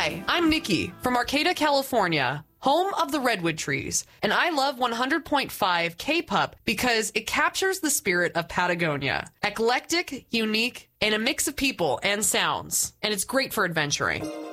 Hi, I'm Nikki from Arcata, California, home of the redwood trees, and I love 100.5 K-Pup because it captures the spirit of Patagonia. Eclectic, unique, and a mix of people and sounds, and it's great for adventuring.